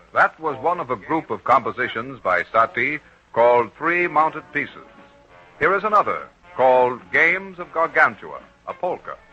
That was one of a group of compositions by Satie called Three Mounted Pieces. Here is another called Games of Gargantua, a polka.